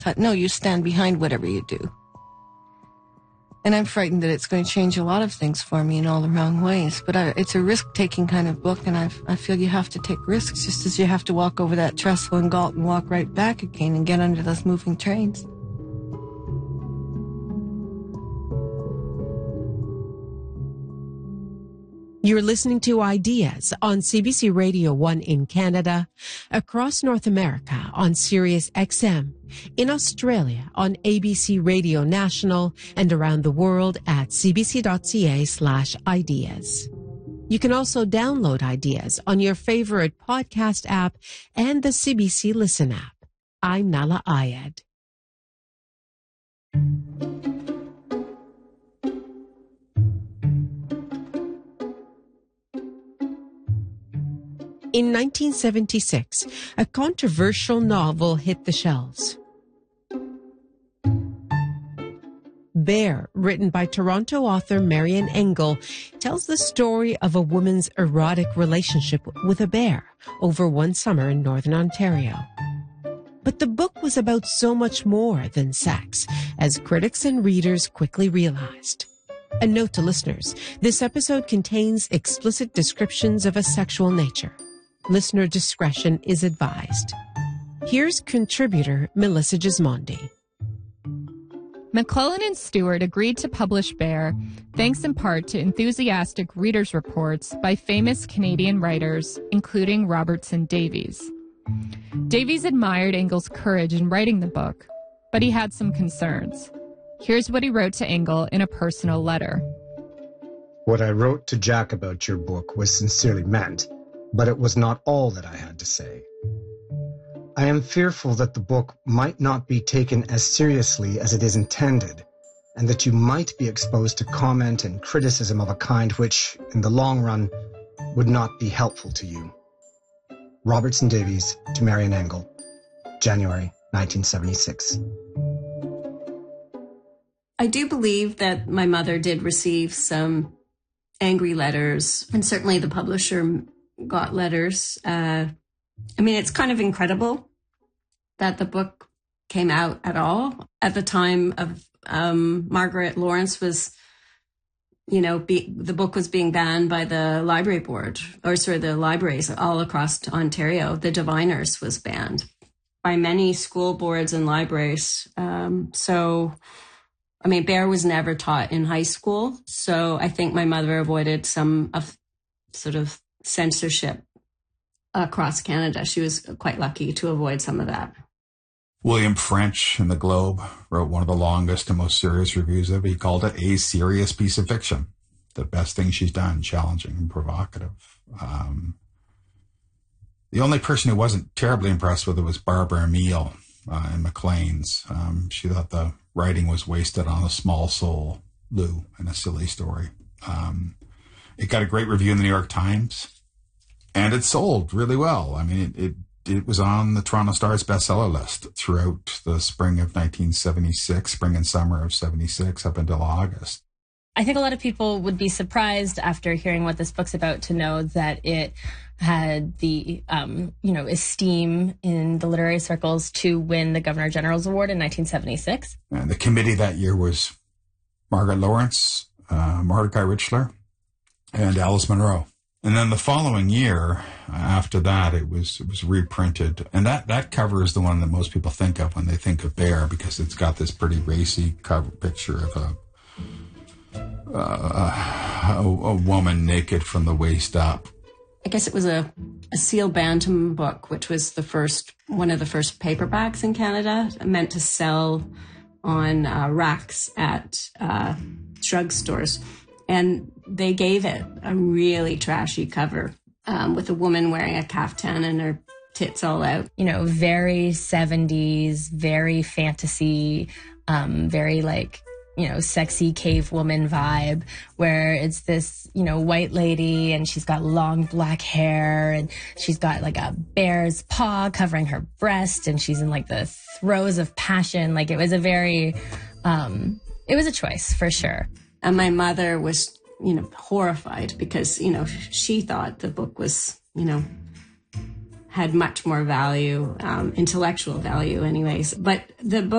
thought, no, you stand behind whatever you do. And I'm frightened that it's going to change a lot of things for me in all the wrong ways. But it's a risk-taking kind of book, and I feel you have to take risks, just as you have to walk over that trestle in Galt and walk right back again and get under those moving trains. You're listening to Ideas on CBC Radio 1 in Canada, across North America on Sirius XM, in Australia on ABC Radio National, and around the world at cbc.ca/ideas. You can also download Ideas on your favorite podcast app and the CBC Listen app. I'm Nala Ayed. In 1976, a controversial novel hit the shelves. Bear, written by Toronto author Marian Engel, tells the story of a woman's erotic relationship with a bear over one summer in Northern Ontario. But the book was about so much more than sex, as critics and readers quickly realized. A note to listeners, this episode contains explicit descriptions of a sexual nature. Listener discretion is advised. Here's contributor Melissa Gismondi. McClellan and Stewart agreed to publish Bear, thanks in part to enthusiastic readers' reports by famous Canadian writers, including Robertson Davies. Davies admired Engel's courage in writing the book, but he had some concerns. Here's what he wrote to Engel in a personal letter. What I wrote to Jack about your book was sincerely meant, but it was not all that I had to say. I am fearful that the book might not be taken as seriously as it is intended, and that you might be exposed to comment and criticism of a kind which, in the long run, would not be helpful to you. Robertson Davies to Marian Engel, January 1976. I do believe that my mother did receive some angry letters, and certainly the publisher got letters. It's kind of incredible that the book came out at all. At the time of Margaret Lawrence was, the book was being banned by the library board, the libraries all across Ontario. The Diviners was banned by many school boards and libraries. Bear was never taught in high school. So I think my mother avoided some of sort of censorship across Canada. She was quite lucky to avoid some of that. William French in the Globe wrote one of the longest and most serious reviews of it. He called it a serious piece of fiction. The best thing she's done, challenging and provocative. The only person who wasn't terribly impressed with it was Barbara Emile in Maclean's. She thought the writing was wasted on a small soul, Lou, and a silly story. It got a great review in the New York Times, and it sold really well. It was on the Toronto Star's bestseller list throughout the spring of 1976, spring and summer of 76, up until August. I think a lot of people would be surprised after hearing what this book's about to know that it had the, esteem in the literary circles to win the Governor General's Award in 1976. And the committee that year was Margaret Lawrence, Mordecai Richler, and Alice Munro. And then the following year, after that, it was reprinted. And that cover is the one that most people think of when they think of Bear, because it's got this pretty racy cover picture of a woman naked from the waist up. I guess it was a Seal Bantam book, which was one of the first paperbacks in Canada, meant to sell on racks at drugstores. And they gave it a really trashy cover with a woman wearing a caftan and her tits all out. Very 70s, very fantasy, very sexy cave woman vibe, where it's this, white lady and she's got long black hair and she's got like a bear's paw covering her breast and she's in like the throes of passion. Like it was it was a choice for sure. And my mother was, horrified because, she thought the book was, had much more value, intellectual value anyways. But the book